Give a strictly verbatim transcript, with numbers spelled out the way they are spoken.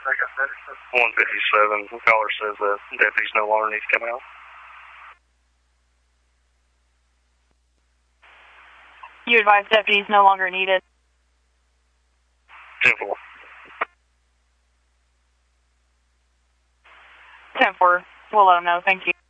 one fifty-seven, caller says that deputies no longer need to come out. You advise deputies no longer needed. ten four. ten four. We'll let them know. Thank you.